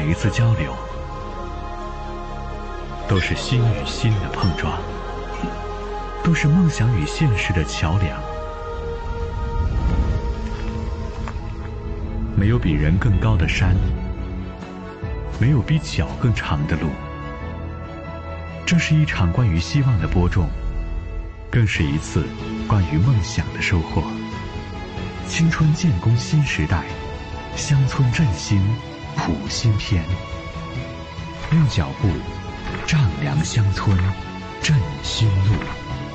每一次交流，都是心与心的碰撞，都是梦想与现实的桥梁。没有比人更高的山，没有比脚更长的路。这是一场关于希望的播种，更是一次关于梦想的收获。青春建功新时代，乡村振兴谱新篇。用脚步丈量乡村，振新路。